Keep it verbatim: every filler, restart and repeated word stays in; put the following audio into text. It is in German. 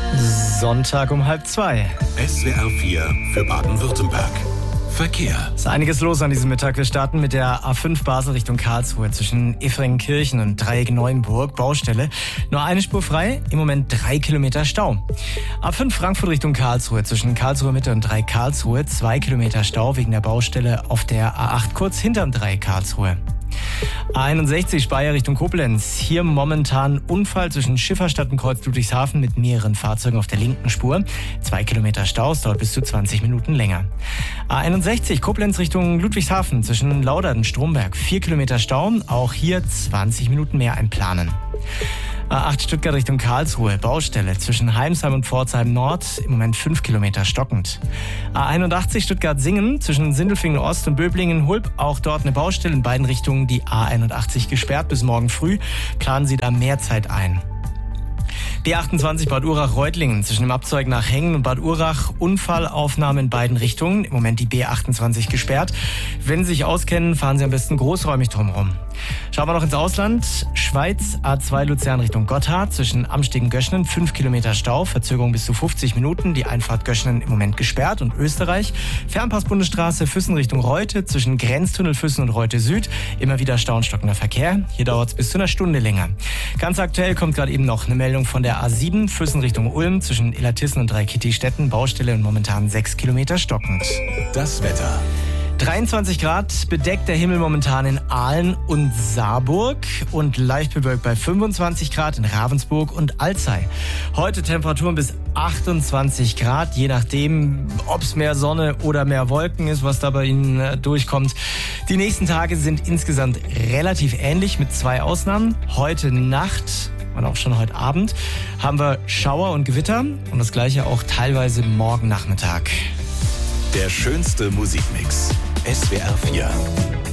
Sonntag um halb zwei. S W R vier für Baden-Württemberg. Verkehr. Es ist einiges los an diesem Mittag. Wir starten mit der A fünf Basel Richtung Karlsruhe zwischen Effringkirchen und Dreieck-Neuenburg. Baustelle. Nur eine Spur frei, im Moment drei Kilometer Stau. A fünf Frankfurt Richtung Karlsruhe zwischen Karlsruhe Mitte und Dreieck Karlsruhe. Zwei Kilometer Stau wegen der Baustelle auf der A acht kurz hinterm Dreieck Karlsruhe. A einundsechzig Speyer Richtung Koblenz. Hier momentan Unfall zwischen Schifferstadt und Kreuz Ludwigshafen mit mehreren Fahrzeugen auf der linken Spur. Zwei Kilometer Stau, es dauert bis zu zwanzig Minuten länger. A einundsechzig Koblenz Richtung Ludwigshafen zwischen Laudern und Stromberg. Vier Kilometer Stau, auch hier zwanzig Minuten mehr einplanen. A acht Stuttgart Richtung Karlsruhe, Baustelle zwischen Heimsheim und Pforzheim Nord, im Moment fünf Kilometer stockend. A einundachtzig Stuttgart-Singen zwischen Sindelfingen Ost und Böblingen-Hulb, auch dort eine Baustelle in beiden Richtungen, die A einundachtzig gesperrt bis morgen früh, planen Sie da mehr Zeit ein. B achtundzwanzig Bad Urach-Reutlingen zwischen dem Abzweig nach Hengen und Bad Urach, Unfallaufnahme in beiden Richtungen, im Moment die B achtundzwanzig gesperrt. Wenn Sie sich auskennen, fahren Sie am besten großräumig drumherum. Schauen wir noch ins Ausland. Schweiz, A zwei Luzern Richtung Gotthard zwischen Amsteg und Göschenen, fünf Kilometer Stau, Verzögerung bis zu fünfzig Minuten, die Einfahrt Göschenen im Moment gesperrt. Und Österreich, Fernpass-Bundesstraße Füssen Richtung Reute zwischen Grenztunnel Füssen und Reute Süd, immer wieder Stau und stockender Verkehr. Hier dauert es bis zu einer Stunde länger. Ganz aktuell kommt gerade eben noch eine Meldung von der A sieben, Füssen Richtung Ulm zwischen Illertissen und Dreikitti-Städten, Baustelle und momentan sechs Kilometer stockend. Das Wetter. dreiundzwanzig Grad, bedeckt der Himmel momentan in Aalen und Saarburg und leicht bewölkt bei fünfundzwanzig Grad in Ravensburg und Alzey. Heute Temperaturen bis achtundzwanzig Grad, je nachdem, ob es mehr Sonne oder mehr Wolken ist, was da bei Ihnen äh, durchkommt. Die nächsten Tage sind insgesamt relativ ähnlich mit zwei Ausnahmen. Heute Nacht und auch schon heute Abend haben wir Schauer und Gewitter und das gleiche auch teilweise morgen Nachmittag. Der schönste Musikmix. S W R vier.